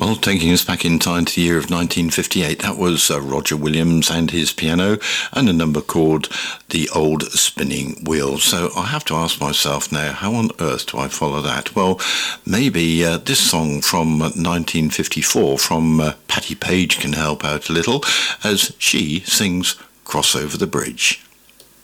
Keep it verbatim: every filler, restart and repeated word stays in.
Well, taking us back in time to the year of nineteen fifty-eight, that was uh, Roger Williams and his piano and a number called The Old Spinning Wheel. So I have to ask myself now, how on earth do I follow that? Well, maybe uh, this song from uh, nineteen fifty-four from uh, Patti Page can help out a little as she sings Cross Over the Bridge.